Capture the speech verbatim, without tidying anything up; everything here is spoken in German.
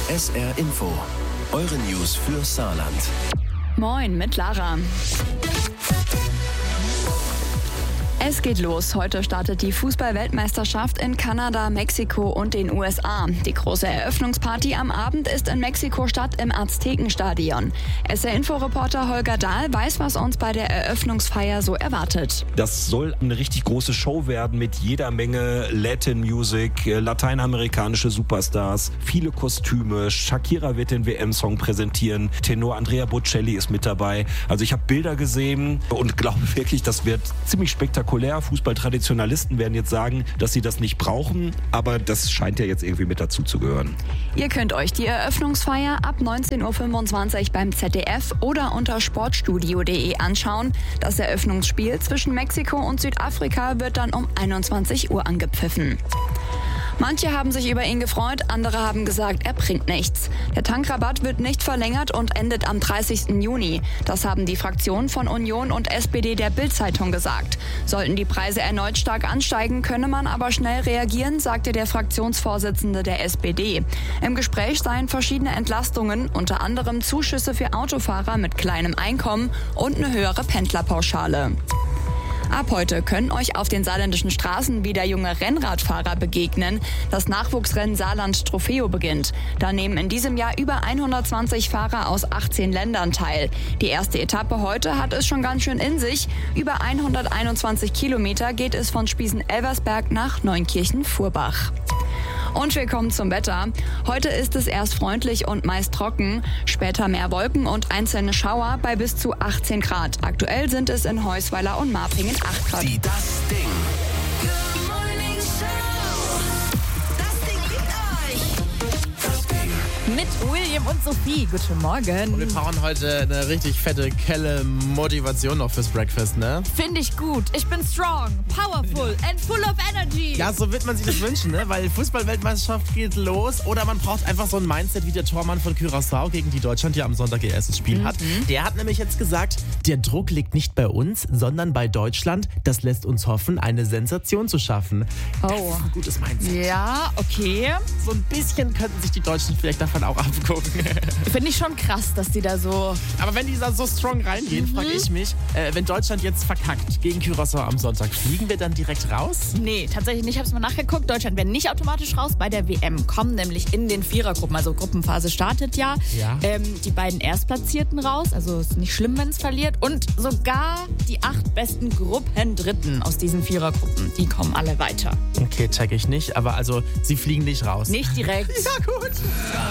S R Info. Eure News für Saarland. Moin mit Lara. Es geht los. Heute startet die Fußball-Weltmeisterschaft in Kanada, Mexiko und den U S A. Die große Eröffnungsparty am Abend ist in Mexiko-Stadt im Aztekenstadion. S R-Info-Reporter Holger Dahl weiß, was uns bei der Eröffnungsfeier so erwartet. Das soll eine richtig große Show werden mit jeder Menge Latin Music, lateinamerikanische Superstars, viele Kostüme. Shakira wird den W M-Song präsentieren. Tenor Andrea Bocelli ist mit dabei. Also ich habe Bilder gesehen und glaube wirklich, das wird ziemlich spektakulär. Fußballtraditionalisten werden jetzt sagen, dass sie das nicht brauchen, aber das scheint ja jetzt irgendwie mit dazu zu gehören. Ihr könnt euch die Eröffnungsfeier ab neunzehn Uhr fünfundzwanzig beim Z D F oder unter sportstudio punkt de anschauen. Das Eröffnungsspiel zwischen Mexiko und Südafrika wird dann um einundzwanzig Uhr angepfiffen. Manche haben sich über ihn gefreut, andere haben gesagt, er bringt nichts. Der Tankrabatt wird nicht verlängert und endet am dreißigsten Juni. Das haben die Fraktionen von Union und S P D der Bild-Zeitung gesagt. Sollten die Preise erneut stark ansteigen, könne man aber schnell reagieren, sagte der Fraktionsvorsitzende der S P D. Im Gespräch seien verschiedene Entlastungen, unter anderem Zuschüsse für Autofahrer mit kleinem Einkommen und eine höhere Pendlerpauschale. Ab heute können euch auf den saarländischen Straßen wieder junge Rennradfahrer begegnen. Das Nachwuchsrennen Saarland Trofeo beginnt. Da nehmen in diesem Jahr über hundertzwanzig Fahrer aus achtzehn Ländern teil. Die erste Etappe heute hat es schon ganz schön in sich. Über hunderteinundzwanzig Kilometer geht es von Spiesen-Elversberg nach Neunkirchen-Furbach. Und wir kommen zum Wetter. Heute ist es erst freundlich und meist trocken. Später mehr Wolken und einzelne Schauer bei bis zu achtzehn Grad. Aktuell sind es in Heusweiler und Marpingen acht Grad. Die Das Ding. Good Morning Show. Das Ding liebt euch. Das Ding. Mit William und Sophie. Guten Morgen. Und wir brauchen heute eine richtig fette, kelle Motivation noch fürs Breakfast, ne? Finde ich gut. Ich bin strong, powerful and full of energy. Ja, so wird man sich das wünschen, ne? Weil Fußball-Weltmeisterschaft geht los. Oder man braucht einfach so ein Mindset wie der Tormann von Curaçao, gegen die Deutschland ja am Sonntag ihr erstes Spiel hat. Der hat nämlich jetzt gesagt, der Druck liegt nicht bei uns, sondern bei Deutschland. Das lässt uns hoffen, eine Sensation zu schaffen. Oh. Das ist ein gutes Mindset. Ja, okay. So ein bisschen könnten sich die Deutschen vielleicht davon auch abgucken. Finde ich schon krass, dass die da so... Aber wenn die da so strong reingehen, frage ich mich, äh, wenn Deutschland jetzt verkackt gegen Curaçao am Sonntag, fliegen wir dann direkt raus? Nee, tatsächlich nicht. Ich habe es mal nachgeguckt. Deutschland wäre nicht automatisch raus bei der W M. Kommen nämlich in den Vierergruppen. Also Gruppenphase startet ja. Ja. Ähm, die beiden Erstplatzierten raus. Also ist nicht schlimm, wenn es verliert. Und sogar die acht besten Gruppendritten aus diesen Vierergruppen, die kommen alle weiter. Okay, check ich nicht. Aber also, sie fliegen nicht raus. Nicht direkt. Ja, gut.